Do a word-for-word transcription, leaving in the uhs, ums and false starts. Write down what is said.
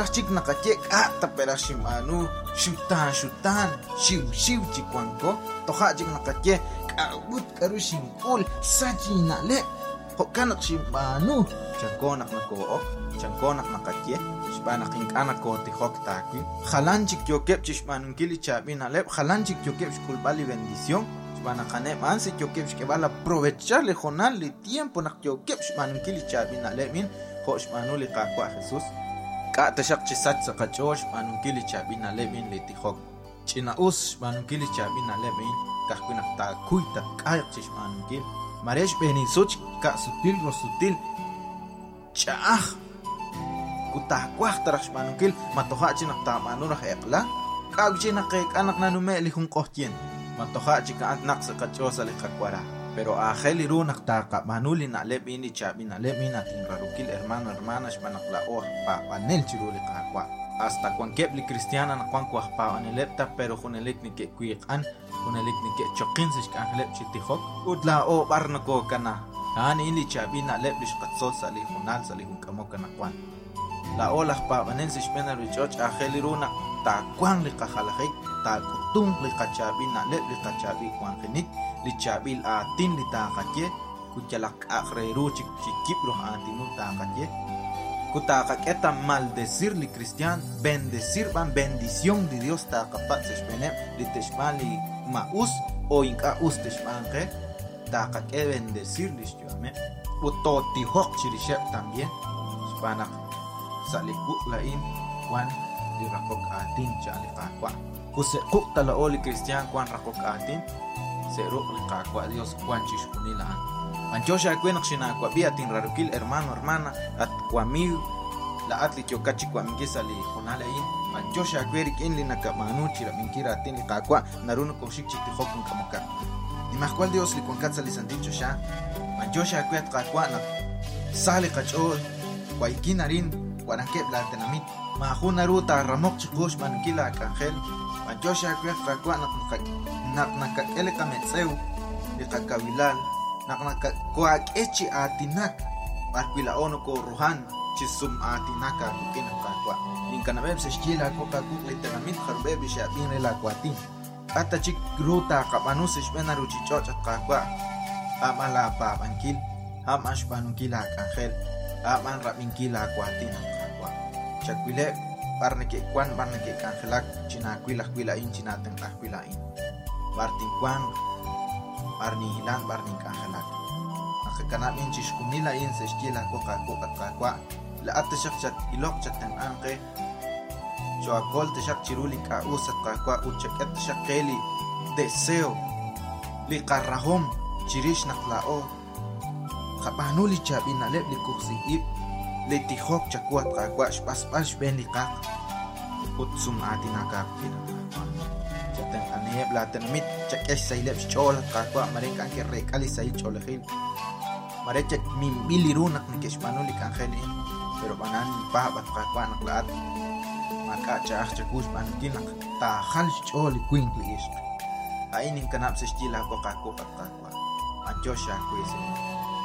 chik nakachek ata pera shimanu shutan shutan shiw shiw chikwanko toha chik nakachek kabut karu shimpul sajina le hokanak shimanu chankonak nako chankonak nakachek shbanak inkana ko tihok takwi khalanchik yokep chishmanun kili chabina le khalanchik yokep shkulbali bendición shbanakane manse yokep shkebal aprovechar le jonal le tiempo nak yokep shmanun kili chabina le min ho shmanu li qaqwa Jesus ka tashaq chisat saqachosh manun kili chabina le min le tihok china us manun kili chabina le min kahkunak ta kuita kayak chishmanun kil maresh beni soch ka sutil ro sutil chaah kutah kwah tarash manun kil matoha chinak ta manun hekla ka chinak kek anak nanume li hun qohtien matoha chika anak saqachos ali qakwara pero ajeli runak taqa manuli na lebini chabina lebina tinrarukil hermano hermanas manakla oh pa panel chiruli qaqwa hasta cuan kebli cristiana na cuan kwa pa anelepta pero hunelik ni ke kuiqan hunelik ni ke choqin sish kan leb chitihok udla o barnako kana ani ini chabina leblish qatsol sali hunal sali hun kamokana cuan la olah pa panel sish pena richoch ajeli runak ta cuan li qahalahik ta kutung li qachabina lebli qachabi cuan genik li chabil atin li taqatye kuchalak akhreru chik chikibro atinu taqatye kutaqaketa maldecir li cristian bendecir ban bendición de Dios taqapat seshbenem li teshmali maus o inka us teshmanke taqake bendecir li shame utoti hok chirishep también spanak saliku lain wan li rakok atin chali qaqwa kuse qutala oli cristian kwan rakok atin seru qaqwa Dios kwan chishkunila Anchosha kwenak shina kwa bia tin rarukil hermano hermana at kwami la atli chokachi kwa mingisa li honala in Anchosha kwerik in li nakamanu chira minkira tin li qaqwa naruno koshik chiti hokun kamuka Imakwal Dios li kwankatsa li sandicho sha Anchosha kwet qaqwa na sali qachol kwa ikinarin wanake blatenamit ma khuna ruta ramok chikosh mankila kanjel Anchosha kwet qaqwa na nakakele kametseu li qakawilan naknak kuak echi atinak barquila ono ko rohan chisum atinaka kina kakwa ninkana beb se skila ko ka kuk literamit kharbe bi shabin la kwatin ata chik gruta kapanu se shbena ruchi chocha kakwa amala pa bankil amash banukila kanjel aman rabinkila kwatin kakwa chakwile barneke kwan barneke kanjelak china kwila kwila in china ten kwila in bartin kwan barni hilang barni kahalak nakakana min chishkunila in se skila ko ka ko ka kwa la atashak chat ilok chat tan anke jo akol tashak chiruli ka usat ka kwa uchak atashak keli deseo li qarrahum chirish naklao khapanuli chabina leb li kuxib li tihok chakwat ka kwa spas pas ben li ka utsum atinaka kina ten ane blatenmit chak es sailep chol kakwa mareka ke rekali sai cholehil mareka mi milirunak ni keshmanuli kanjeli pero banan pa bat kakwa naklat maka chah chakus bankinak ta khal chol quinkli is ainin kanap se stila ko kakwa kakwa anjosha kwese